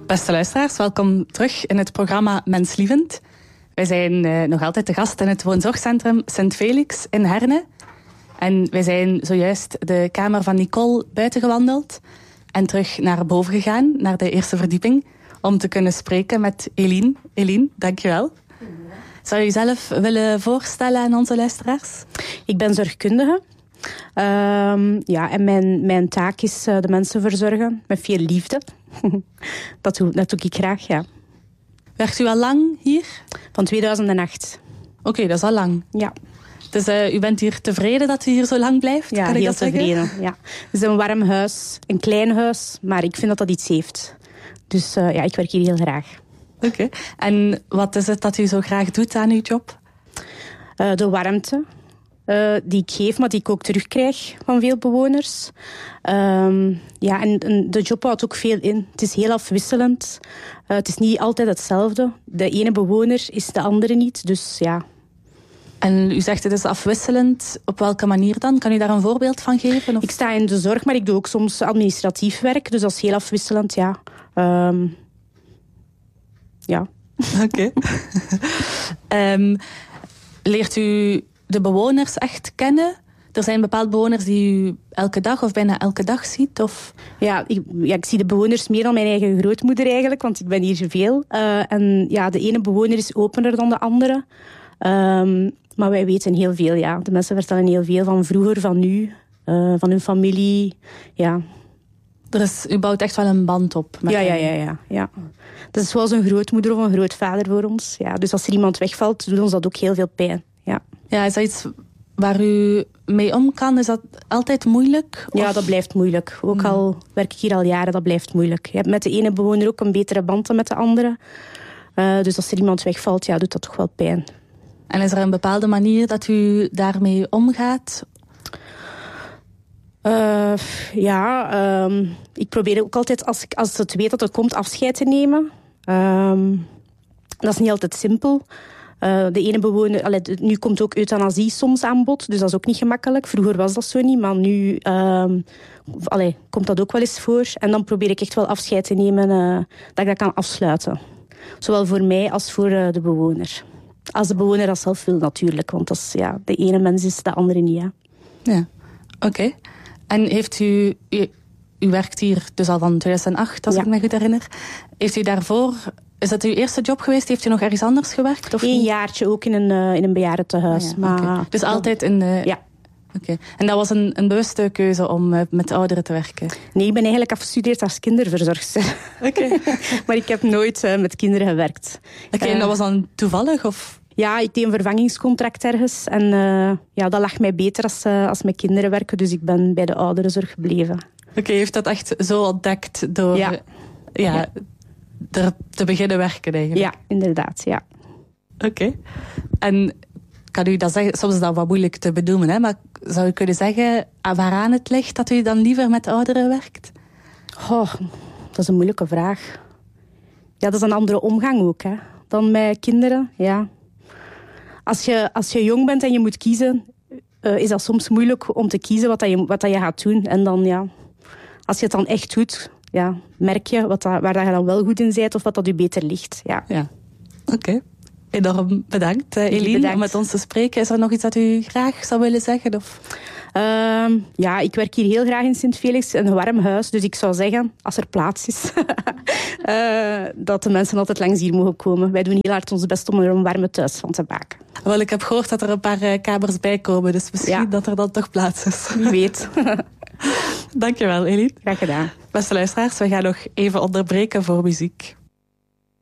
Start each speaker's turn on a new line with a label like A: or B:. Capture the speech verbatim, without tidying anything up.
A: Beste luisteraars, welkom terug in het programma Menslievend. Wij zijn uh, nog altijd te gast in het woonzorgcentrum Sint Felix in Herne. En wij zijn zojuist de kamer van Nicole buiten gewandeld en terug naar boven gegaan, naar de eerste verdieping, om te kunnen spreken met Eline. Eline, dankjewel. Zou je jezelf willen voorstellen aan onze luisteraars?
B: Ik ben zorgkundige. Um, ja, en mijn, mijn taak is uh, de mensen verzorgen met veel liefde. dat, doe, dat doe ik graag, ja.
A: Werkt u al lang hier?
B: Van tweeduizend acht.
A: Oké, okay, dat is al lang.
B: Ja.
A: Dus uh, u bent hier tevreden dat u hier zo lang blijft?
B: Ja,
A: kan ik
B: heel
A: dat
B: tevreden. Ja. Het is een warm huis, een klein huis, maar ik vind dat dat iets heeft. Dus uh, ja, ik werk hier heel graag.
A: Oké. Okay. En wat is het dat u zo graag doet aan uw job?
B: Uh, de warmte. Uh, die ik geef, maar die ik ook terugkrijg van veel bewoners. Um, ja, en, en de job houdt ook veel in. Het is heel afwisselend. Uh, het is niet altijd hetzelfde. De ene bewoner is de andere niet, dus ja.
A: En u zegt het is afwisselend. Op welke manier dan? Kan u daar een voorbeeld van geven? Of?
B: Ik sta in de zorg, maar ik doe ook soms administratief werk. Dus dat is heel afwisselend, ja. Um, ja.
A: Oké. Okay. um, leert u de bewoners echt kennen? Er zijn bepaalde bewoners die u elke dag of bijna elke dag ziet? Of?
B: Ja, ik, ja, ik zie de bewoners meer dan mijn eigen grootmoeder eigenlijk, want ik ben hier zoveel. Uh, en ja, de ene bewoner is opener dan de andere. Um, maar wij weten heel veel, ja. De mensen vertellen heel veel van vroeger, van nu, uh, van hun familie, ja.
A: Er is, u bouwt echt wel een band op. Met
B: ja, ja, ja, ja, ja. Dat is zoals een grootmoeder of een grootvader voor ons. Ja, dus als er iemand wegvalt, doet ons dat ook heel veel pijn. Ja.
A: Ja, is dat iets waar u mee om kan? Is dat altijd moeilijk? Of?
B: Ja, dat blijft moeilijk. Ook hmm. al werk ik hier al jaren, dat blijft moeilijk. Je hebt met de ene bewoner ook een betere band dan met de andere. Uh, dus als er iemand wegvalt, ja, doet dat toch wel pijn.
A: En is er een bepaalde manier dat u daarmee omgaat?
B: Uh, ja, um, ik probeer ook altijd, als ik als het weet dat er komt, afscheid te nemen. Um, dat is niet altijd simpel. Uh, de ene bewoner, allee, nu komt ook euthanasie soms aan bod, dus dat is ook niet gemakkelijk. Vroeger was dat zo niet, maar nu um, allee, komt dat ook wel eens voor. En dan probeer ik echt wel afscheid te nemen, uh, dat ik dat kan afsluiten. Zowel voor mij als voor uh, de bewoner. Als de bewoner dat zelf wil natuurlijk, want dat is, ja, de ene mens is de andere niet. Ja,
A: ja. Oké. Okay. En heeft u, u... U werkt hier dus al van tweeduizend acht, als ja. ik me goed herinner. Heeft u daarvoor... Is dat uw eerste job geweest? Heeft u nog ergens anders gewerkt? Of
B: Eén jaartje ook in een, uh, in een bejaardentehuis. Ah, ja. maar...
A: okay. Dus altijd in... Uh...
B: Ja.
A: Oké. Okay. En dat was een, een bewuste keuze om uh, met ouderen te werken?
B: Nee, ik ben eigenlijk afgestudeerd als kinderverzorgster.
A: Oké. Okay.
B: Maar ik heb nooit uh, met kinderen gewerkt.
A: Oké, okay, uh, en dat was dan toevallig? Of?
B: Ja, ik deed een vervangingscontract ergens. En uh, ja, dat lag mij beter als, uh, als met kinderen werken. Dus ik ben bij de ouderenzorg gebleven.
A: Oké, okay, heeft dat echt zo ontdekt door
B: ja.
A: Ja, ja. er te beginnen werken eigenlijk?
B: Ja, inderdaad, ja.
A: Oké. Okay. En kan u dat zeggen? Soms is dat wat moeilijk te bedoelen, hè? Maar zou u kunnen zeggen waaraan het ligt dat u dan liever met ouderen werkt?
B: Oh, dat is een moeilijke vraag. Ja, dat is een andere omgang ook, hè, dan met kinderen, ja. Als je, als je jong bent en je moet kiezen, uh, is dat soms moeilijk om te kiezen wat, dat je, wat dat je gaat doen. En dan, ja, als je het dan echt doet, ja, merk je wat dat, waar dat je dan wel goed in bent of wat dat je beter ligt. Ja,
A: ja. Oké. Okay. Enorm bedankt, uh, Eline, bedankt. om met ons te spreken. Is er nog iets dat u graag zou willen zeggen? Of?
B: Uh, ja, ik werk hier heel graag in Sint Felix, een warm huis. Dus ik zou zeggen, als er plaats is, uh, dat de mensen altijd langs hier mogen komen. Wij doen heel hard ons best om er een warme thuis van te maken.
A: Wel, ik heb gehoord dat er een paar uh, kamers bij komen, dus misschien ja. dat er dan toch plaats is.
B: Wie weet.
A: Dankjewel, Eline.
B: Graag gedaan.
A: Beste luisteraars, we gaan nog even onderbreken voor muziek.